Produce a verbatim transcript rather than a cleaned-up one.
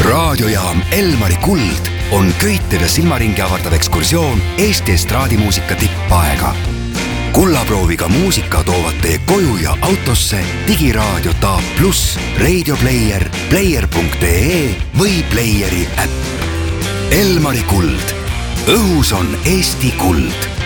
raadiojaam Elmari Kuld on köited ja silmaringi avardav ekskursioon Eesti estraadimuusika tippaega. Kullaprooviga muusika toovad teie koju ja autosse digiraadio Taab Plus, Radio Player, player punkt ee või Playeri äpp. Elmari Kuld. Õhus on Eesti kuld.